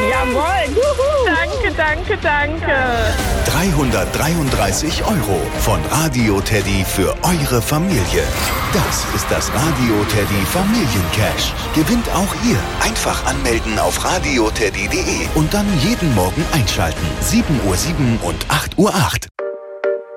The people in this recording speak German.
Jawohl. Juhu. Danke, danke, danke. 333 € von Radio Teddy für eure Familie. Das ist das Radio Teddy Familiencash. Gewinnt auch ihr. Einfach anmelden auf radioteddy.de und dann jeden Morgen einschalten. 7:07 und 8:08 Uhr.